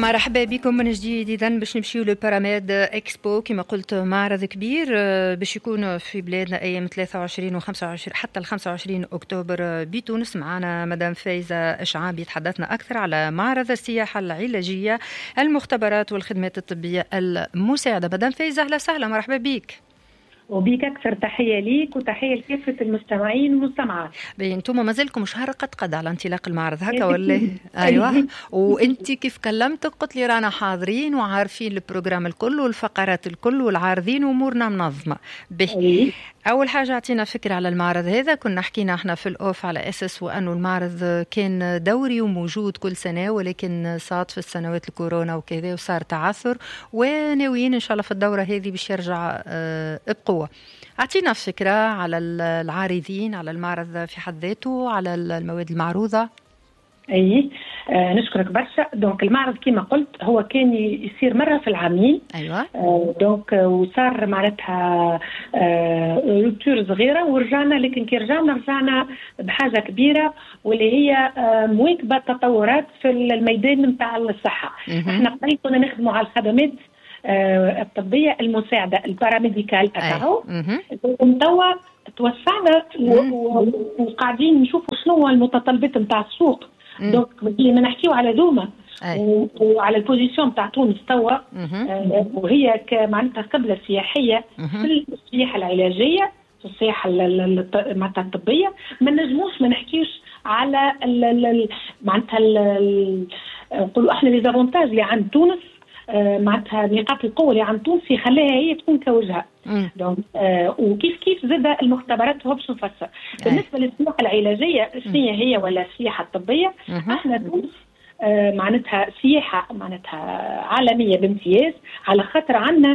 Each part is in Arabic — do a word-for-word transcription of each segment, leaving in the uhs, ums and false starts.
مرحبا بكم من جديد. إذن باش نمشيو للباراميد اكسبو كما قلت، معرض كبير باش يكون في بلادنا ايام ثلاثة وعشرين وخمسة وعشرين حتى ل خمسة وعشرين اكتوبر بتونس. معنا مدام فايزة اشعابي تحدثنا اكثر على معرض السياحة العلاجية، المختبرات والخدمات الطبية المساعدة. مدام فايزة اهلا وسهلا، مرحبا بك. وبيك أكثر تحية ليك وتحية لكافة المستمعين والمستمعات. انتم مازلكم شهر قد قد على انطلاق المعرض هكا ولا؟ ايوه. وانت كيف كلمتك قلت لي رانا حاضرين وعارفين البروجرام الكل والفقرات الكل والعارضين وامورنا منظمه به. اول حاجه اعطينا فكره على المعرض هذا. كنا حكينا احنا في الاوف على اساس وانه المعرض كان دوري وموجود كل سنه، ولكن صادف السنوات الكورونا وكذا وصار تعثر، وناويين ان شاء الله في الدوره هذه باش يرجع بقوه. أعطينا فكرة على العارضين، على المعرض في حد ذاته، على المواد المعروضة. أي آه نشكرك برشا. دونك المعرض كما قلت هو كان يصير مرة في العامين. أيوة. آه دونك وصار معناتها روتور آه صغيرة ورجعنا، لكن كي رجعنا رجعنا بحاجة كبيرة واللي هي آه مواكبة التطورات في الميدان نتاع الصحة. احنا قبل كنا نخدموا على الخدمات آه الطبية المساعدة الباراميديكال أكاهو، ومتوا توسعنا وقاعدين نشوفوا شنو المتطلبات نتاع السوق. دونك لما نحكيو على دوما وعلى البوزيشن نتاع تونس توا آه وهي معناتها قبلة سياحية في السياحة العلاجية، في السياحة معناتها الطبية. ما نجموش ما نحكيوش على معناتها نقولوا احنا لي زافونتاج اللي عند تونس، آه معناتها نقاط القوة اللي عند تونس يخليها هي تكون كوجهة. دونك آه وكيف كيف زاد المختبرات هو باش نفسر. بالنسبة للسياحة العلاجية شنو هي ولا السياحة الطبية، احنا تونس آه معناتها سياحة معناتها عالمية بامتياز، على خاطر عندنا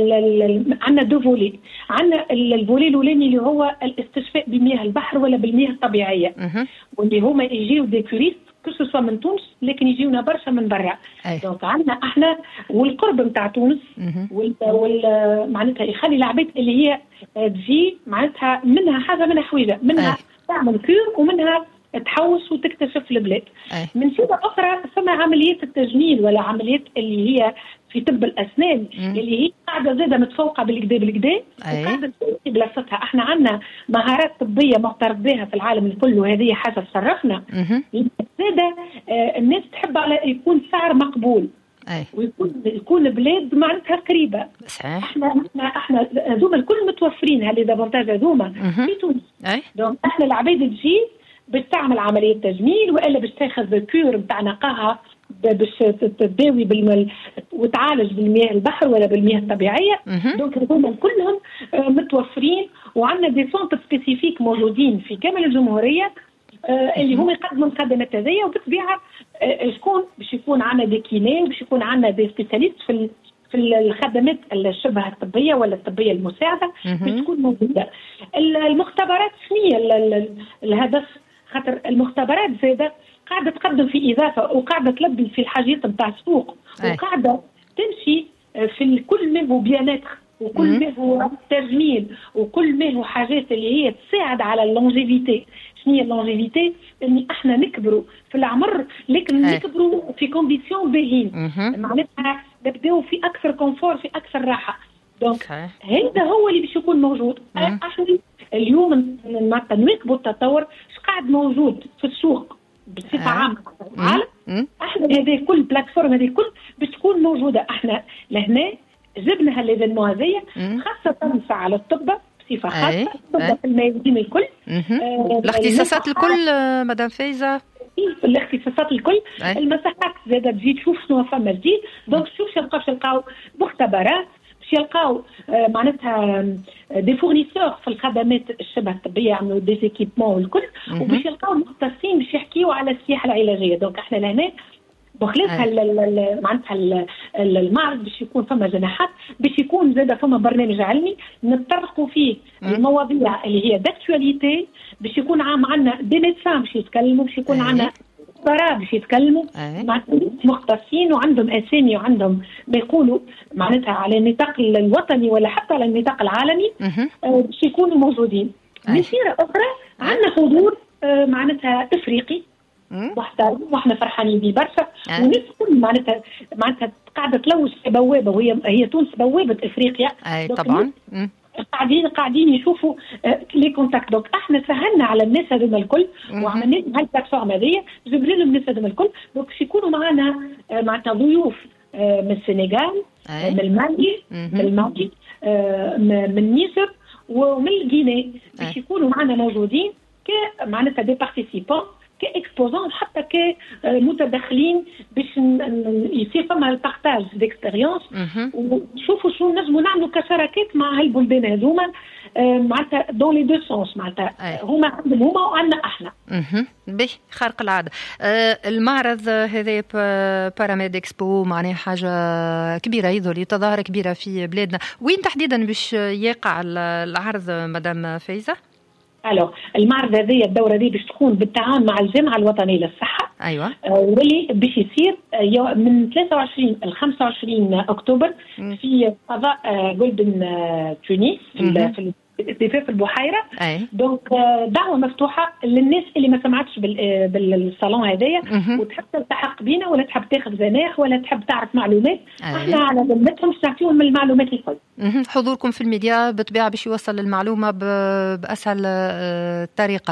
عندنا دو فولي. عندنا الفولي الأولاني اللي هو الاستشفاء بمياه البحر ولا بالمياه الطبيعية، واللي هما يجيو دي كوريست كسوا من تونس لكن يجيونا برشا من برا. دونك عندنا احنا والقرب نتاع تونس وال, وال... معناتها يخلي العباد اللي هي تجي معناتها منها حاجه منها حويجه، منها أي. تعمل كور ومنها تحوس وتكتشف البلاد. أي. من جهه اخرى ثم عمليات التجميل ولا عمليات اللي هي في طب الاسنان مم. اللي هي قاعده زاده متفوقه بالكدا بالكدا وقاعده في بلاصتها. احنا عندنا مهارات طبيه معترف بها في العالم الكل، وهذه حاجه تصرفنا زاده. آه الناس تحب على يكون سعر مقبول. أي. ويكون يكون بلاد معناتها قريبه. صحيح. احنا احنا احنا هذوما الكل متوفرين، هذه دافونتاج هذوما في تونس. دونك احنا العباد تجي باش تعمل عمليه تجميل والا باش تاخذ كور نتاع نقاها باش تداوي بالمل وتعالج بالمياه البحر ولا بالمياه الطبيعيه. دونك هذوما كلهم متوفرين، وعندنا دي سونتر سبيسيفيك موجودين في كامل الجمهوريه اللي هم يقدموا الخدمات هذيا. وبالطبيعه شكون باش يكون عندنا دي كيني، باش يكون عندنا دي سبيسياليست في في الخدمات الشبه الطبيه ولا الطبيه المساعده باش تكون موجوده. المختبرات شنو هي الهدف؟ خاطر المختبرات زاده قاعده تقدم في اضافه وقاعده تلبي في الحاجات نتاع السوق، وقاعده تمشي في كل ما هو بياناتر وكل ما هو تجميل وكل ما هو حاجات اللي هي تساعد على اللونجيفيتي. شنو هي اللونجيفيتي؟ اني احنا نكبروا في العمر لكن أي. نكبروا في كونديسيون باهين، معناتها نبداو في اكثر كونفور، في اكثر راحه. دونك هذا هو اللي باش يكون موجود. احنا اليوم مثلا نواكبوا التطور اش قاعد موجود في السوق بصفه عامه في العالم. احنا هذه كل بلاتفورم هذه كل باش تكون موجوده. احنا لهنا جبنا هالإيفينمون هذيا خاصه على الطب بصفه خاصه، الطب في الميادين الكل، آه الاختصاصات الكل. مدام فايزه الاختصاصات الكل. أي. المساحات زاده تجي تشوف شنو فما جديد. دونك شوف شنو يلقاو يلقاو مختبرات، باش يلقاو آه معناتها دي فورنيسور في الخدمات الشبه الطبيه، يعملوا دي زيكيبمون والكل، وباش يلقاو مختصين باش يحكيوا على السياحه العلاجيه. دونك احنا لهنا بخلاف معناتها المعرض باش يكون فما جناحات، باش يكون زاده فما برنامج علمي نتطرقوا فيه المواضيع اللي هي داكتواليتي، باش يكون عام عندنا دي ميدسان باش يتكلموا، باش يكون عندنا خبراء باش يتكلموا مع مختصين وعندهم اسامي وعندهم ما يقولوا معناتها على النطاق الوطني ولا حتى على النطاق العالمي باش يكونوا موجودين. من سيره اخرى عندنا حضور معناتها افريقي محترم واحنا فرحانين به برشا. والناس الكل معناتها معناتها قاعده تلوج في بوابه، وهي هي تونس بوابه افريقيا. اي طبعا قاعدين قاعدين يشوفوا لي كونتاكت. دونك احنا سهلنا على الناس هذوما الكل وعملنا لهم هالبلاتفورم هذيا، جبنا لهم الناس هذوما الكل. دونك باش يكونوا معنا معناتها ضيوف من السنغال، من المالي، من المالي، من مصر ومن الجيني، باش يكونوا معنا موجودين ك معناتها دي بارتيسيبون كاكسبوزون حتى كمتدخلين باش يصير فما البارتاج ديكسبيريونس ونشوفوا شنو نجموا نعملوا كشراكات مع هالبلدان هذوما معناتها دون لي دو سونس، معناتها هما عندهم هما وعندنا احنا. به خارق العاده. أه المعرض هذا باراميد اكسبو معناها حاجه كبيره، يظهر تظاهره كبيره في بلادنا. وين تحديدا باش يقع العرض مدام فايزه؟ الو المعرض هذه الدوره دي باش تكون بالتعاون مع الجامعه الوطنيه للصحه. ايوه. آه واللي باش يصير آه من ثلاثة وعشرين ل خمسة وعشرين اكتوبر في فضاء آه جولدن آه تونس في في في البحيره. دونك دعوه مفتوحه للناس اللي ما سمعتش بالصالون هذايا وتحب تلتحق بينا ولا تحب تاخذ جناح ولا تحب تعرف معلومات. احنا على ذمتهم نعطيهم المعلومات الكل. حضوركم في الميديا بالطبيعه باش يوصل المعلومه باسهل طريقه.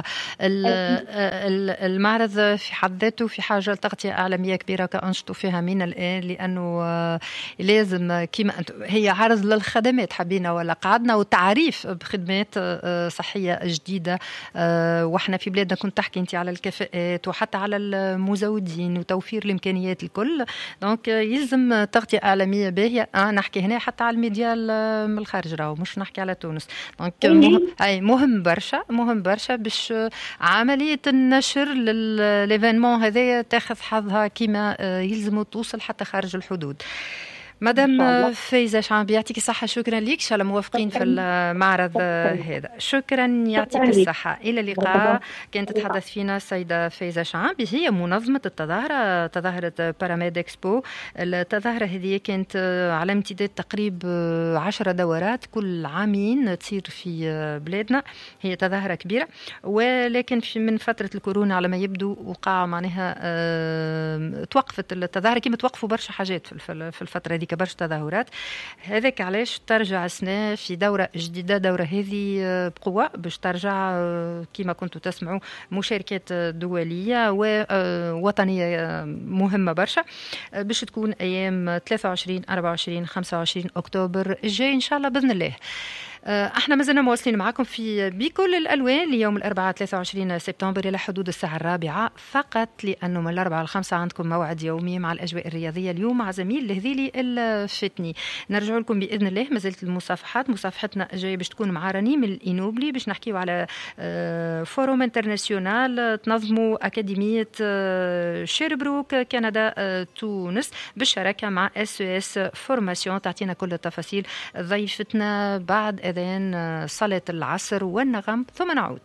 المعرض في حد ذاته في حاجه لتغطيه اعلاميه كبيره كانشطوا فيها من الان، لانه لازم كما هي عرض للخدمات حبينا ولا قعدنا وتعريف خدمات صحية جديدة. واحنا في بلادنا كنت تحكي انت على الكفاءات وحتى على المزودين وتوفير الامكانيات الكل. دونك يلزم تغطية اعلامية باهية. اه نحكي هنا حتى على الميديا من الخارج راهو مش نحكي على تونس. دونك مهم اي مهم برشا مهم برشا باش عملية النشر للإيفينمون هذايا تاخذ حظها كما يلزم توصل حتى خارج الحدود. مدام فايزة شعبي يعطيك الصحة، شكرا لك. شاء الله موافقين في المعرض هذا. شكرا يعطيك الصحة. إلى اللقاء. كانت تتحدث فينا السيدة فايزة شعبي، هي منظمة التظاهرة تظاهرة باراميد اكسبو. التظاهرة هذه كانت على امتداد تقريب عشر دورات كل عامين تصير في بلادنا. هي تظاهرة كبيرة، ولكن في من فترة الكورونا على ما يبدو وقع معناها اه توقفت التظاهرة كما توقفوا برشا حاجات في الفترة دي كبرش تظاهرات. هذاك علاش ترجع السنة في دورة جديدة. دورة هذه بقوة باش ترجع كما كنتوا تسمعوا مشاركات دولية ووطنية مهمة برشا باش تكون أيام ثلاثة وعشرين أربعة وعشرين خمسة وعشرين أكتوبر الجاي إن شاء الله بإذن الله. احنا مازلنا مواصلين معكم في بكل الالوان ليوم الاربعاء ثلاثة وعشرين سبتمبر الى حدود الساعه الرابعه فقط، لانه من الاربعاء الخمسة عندكم موعد يومي مع الاجواء الرياضيه اليوم مع زميل الهذيلي الفتني. نرجع لكم باذن الله. ما زالت المصافحات مصافحتنا جايه باش تكون مع رنيم الانوبلي باش نحكيو على فوروم انترناسيونال تنظموا اكاديميه شيربروك كندا تونس بالشراكه مع اس اس فورماسيون. تعطينا كل التفاصيل ضيفتنا بعد أذان صلاة العصر والنغم ثم نعود.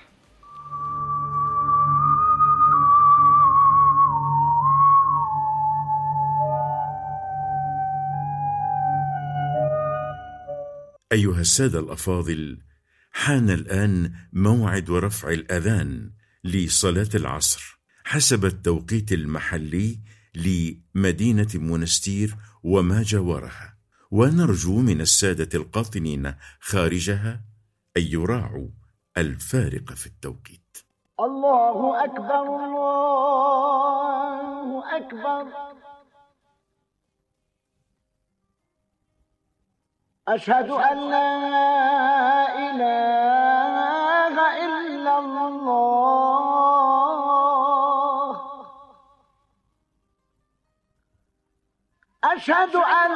أيها السادة الأفاضل، حان الآن موعد رفع الأذان لصلاة العصر حسب التوقيت المحلي لمدينة منستير وما جاورها، ونرجو من السادة القاطنين خارجها أن يراعوا الفارق في التوقيت. الله أكبر الله أكبر، أشهد أن لا إله إلا الله، أشهد أن